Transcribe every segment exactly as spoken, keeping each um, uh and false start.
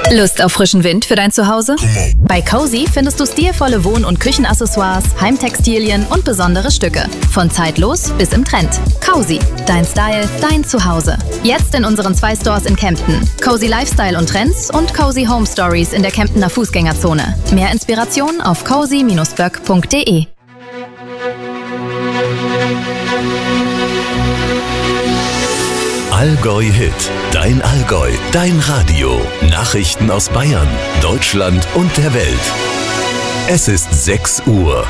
Lust auf frischen Wind für dein Zuhause? Bei Cozy findest du stilvolle Wohn- und Küchenaccessoires, Heimtextilien und besondere Stücke. Von zeitlos bis im Trend. Cozy, dein Style, dein Zuhause. Jetzt in unseren zwei Stores in Kempten. Cozy Lifestyle und Trends und Cozy Home Stories in der Kemptener Fußgängerzone. Mehr Inspiration auf cozy Bindestrich böck Punkt de. Allgäu Hit, dein Allgäu, dein Radio. Nachrichten aus Bayern, Deutschland und der Welt. Es ist sechs Uhr.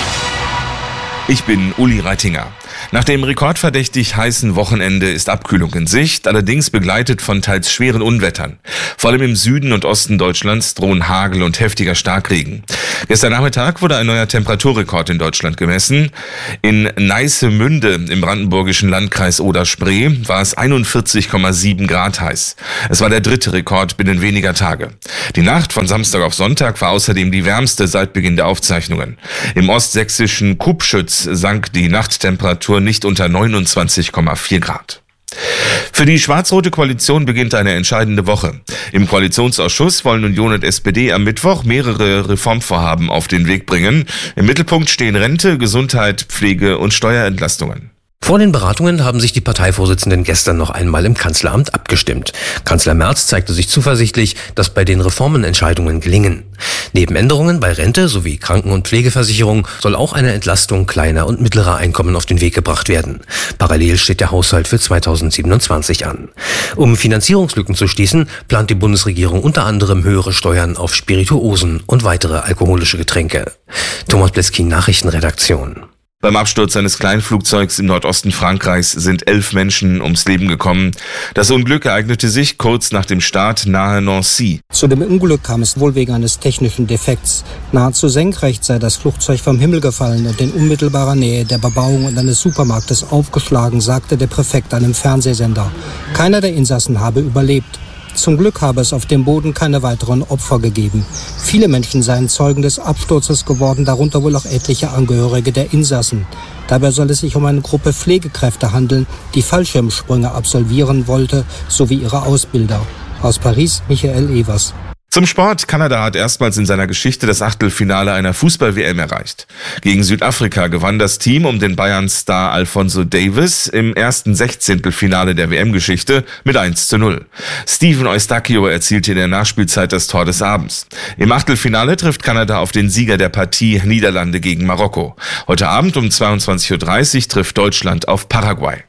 Ich bin Uli Reitinger. Nach dem rekordverdächtig heißen Wochenende ist Abkühlung in Sicht, allerdings begleitet von teils schweren Unwettern. Vor allem im Süden und Osten Deutschlands drohen Hagel und heftiger Starkregen. Gestern Nachmittag wurde ein neuer Temperaturrekord in Deutschland gemessen. In Neissemünde im brandenburgischen Landkreis Oder-Spree war es einundvierzig Komma sieben Grad heiß. Es war der dritte Rekord binnen weniger Tage. Die Nacht von Samstag auf Sonntag war außerdem die wärmste seit Beginn der Aufzeichnungen. Im ostsächsischen Kubschütz sank die Nachttemperatur nicht unter neunundzwanzig Komma vier Grad. Für die schwarz-rote Koalition beginnt eine entscheidende Woche. Im Koalitionsausschuss wollen Union und S P D am Mittwoch mehrere Reformvorhaben auf den Weg bringen. Im Mittelpunkt stehen Rente, Gesundheit, Pflege und Steuerentlastungen. Vor den Beratungen haben sich die Parteivorsitzenden gestern noch einmal im Kanzleramt abgestimmt. Kanzler Merz zeigte sich zuversichtlich, dass bei den Reformen Entscheidungen gelingen. Neben Änderungen bei Rente sowie Kranken- und Pflegeversicherung soll auch eine Entlastung kleiner und mittlerer Einkommen auf den Weg gebracht werden. Parallel steht der Haushalt für zweitausendsiebenundzwanzig an. Um Finanzierungslücken zu schließen, plant die Bundesregierung unter anderem höhere Steuern auf Spirituosen und weitere alkoholische Getränke. Thomas Bleskin, Nachrichtenredaktion. Beim Absturz eines Kleinflugzeugs im Nordosten Frankreichs sind elf Menschen ums Leben gekommen. Das Unglück ereignete sich kurz nach dem Start nahe Nancy. Zu dem Unglück kam es wohl wegen eines technischen Defekts. Nahezu senkrecht sei das Flugzeug vom Himmel gefallen und in unmittelbarer Nähe der Bebauung und eines Supermarktes aufgeschlagen, sagte der Präfekt einem Fernsehsender. Keiner der Insassen habe überlebt. Zum Glück habe es auf dem Boden keine weiteren Opfer gegeben. Viele Menschen seien Zeugen des Absturzes geworden, darunter wohl auch etliche Angehörige der Insassen. Dabei soll es sich um eine Gruppe Pflegekräfte handeln, die Fallschirmsprünge absolvieren wollte, sowie ihre Ausbilder. Aus Paris, Michael Evers. Zum Sport. Kanada hat erstmals in seiner Geschichte das Achtelfinale einer Fußball-W M erreicht. Gegen Südafrika gewann das Team um den Bayern-Star Alphonso Davies im ersten Sechzehntelfinale der W M-Geschichte mit eins zu null. Steven Eustachio erzielte in der Nachspielzeit das Tor des Abends. Im Achtelfinale trifft Kanada auf den Sieger der Partie Niederlande gegen Marokko. Heute Abend um zweiundzwanzig Uhr dreißig trifft Deutschland auf Paraguay.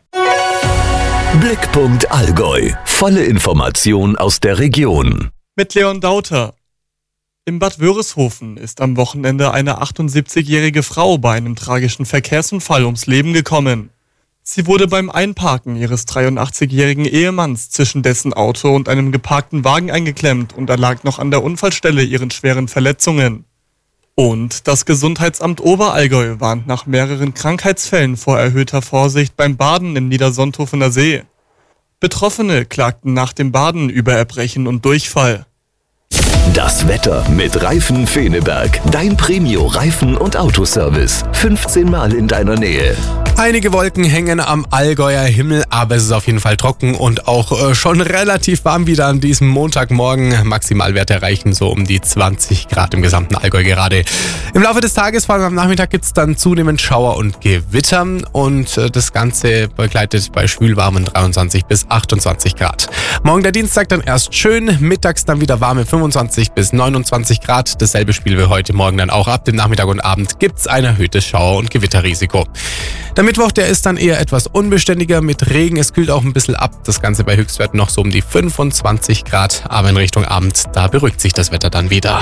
Blickpunkt Allgäu. Volle Information aus der Region. Mit Leon Dauter. In Bad Wörishofen ist am Wochenende eine achtundsiebzigjährige Frau bei einem tragischen Verkehrsunfall ums Leben gekommen. Sie wurde beim Einparken ihres dreiundachtzigjährigen Ehemanns zwischen dessen Auto und einem geparkten Wagen eingeklemmt und erlag noch an der Unfallstelle ihren schweren Verletzungen. Und das Gesundheitsamt Oberallgäu warnt nach mehreren Krankheitsfällen vor erhöhter Vorsicht beim Baden im Niedersonthofener See. Betroffene klagten nach dem Baden über Erbrechen und Durchfall. Das Wetter mit Reifen Feneberg. Dein Premio-Reifen- und Autoservice. fünfzehn Mal in deiner Nähe. Einige Wolken hängen am Allgäuer Himmel, aber es ist auf jeden Fall trocken und auch äh, schon relativ warm wieder an diesem Montagmorgen. Maximalwerte erreichen so um die zwanzig Grad im gesamten Allgäu gerade. Im Laufe des Tages, vor allem am Nachmittag, gibt es dann zunehmend Schauer und Gewitter und äh, das Ganze begleitet bei schwülwarmen dreiundzwanzig bis achtundzwanzig Grad. Morgen der Dienstag dann erst schön, mittags dann wieder warme fünfundzwanzig bis neunundzwanzig Grad. Dasselbe Spiel wie heute Morgen dann auch. Ab dem Nachmittag und Abend gibt es ein erhöhtes Schauer- und Gewitterrisiko. Der Mittwoch, der ist dann eher etwas unbeständiger mit Regen. Es kühlt auch ein bisschen ab. Das Ganze bei Höchstwerten noch so um die fünfundzwanzig Grad. Aber in Richtung Abend, da beruhigt sich das Wetter dann wieder.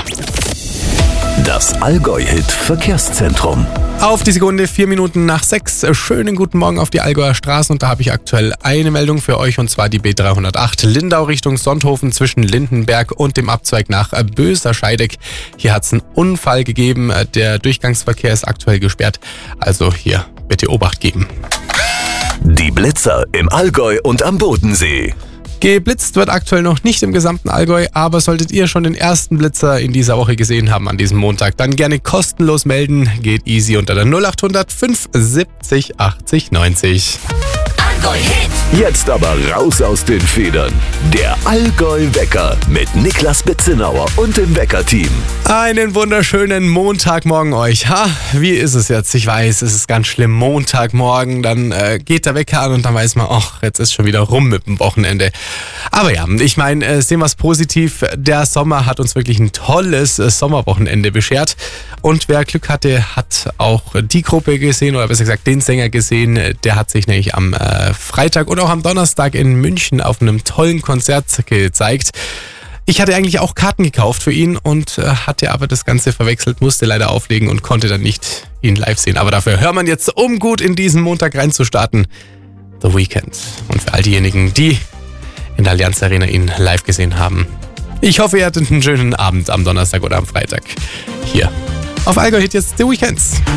Das Allgäu-Hit Verkehrszentrum. Auf die Sekunde, vier Minuten nach sechs. Schönen guten Morgen auf die Allgäuer Straßen. Und da habe ich aktuell eine Meldung für euch, und zwar die B dreihundertacht Lindau Richtung Sonthofen zwischen Lindenberg und dem Abzweig nach Böser-Scheideck. Hier hat es einen Unfall gegeben. Der Durchgangsverkehr ist aktuell gesperrt. Also hier bitte Obacht geben. Die Blitzer im Allgäu und am Bodensee. Geblitzt wird aktuell noch nicht im gesamten Allgäu, aber solltet ihr schon den ersten Blitzer in dieser Woche gesehen haben an diesem Montag, dann gerne kostenlos melden. Geht easy unter der null acht hundert fünf siebzig achtzig neunzig. Allgäu Hit. Jetzt aber raus aus den Federn. Der Allgäu-Wecker mit Niklas Bitzenauer und dem Wecker-Team. Einen wunderschönen Montagmorgen euch. Ha, wie ist es jetzt? Ich weiß, es ist ganz schlimm. Montagmorgen, dann äh, geht der Wecker an und dann weiß man, ach, jetzt ist schon wieder rum mit dem Wochenende. Aber ja, ich meine, äh, sehen wir es positiv. Der Sommer hat uns wirklich ein tolles äh, Sommerwochenende beschert. Und wer Glück hatte, hat auch die Gruppe gesehen, oder besser gesagt den Sänger gesehen. Der hat sich nämlich am äh, Freitag und auch am Donnerstag in München auf einem tollen Konzert gezeigt. Ich hatte eigentlich auch Karten gekauft für ihn und äh, hatte aber das Ganze verwechselt, musste leider auflegen und konnte dann nicht ihn live sehen. Aber dafür hört man jetzt, um gut in diesen Montag reinzustarten, The Weeknd. Und für all diejenigen, die in der Allianz Arena ihn live gesehen haben, ich hoffe, ihr hattet einen schönen Abend am Donnerstag oder am Freitag. Hier auf Allgäu Hit jetzt The Weeknd.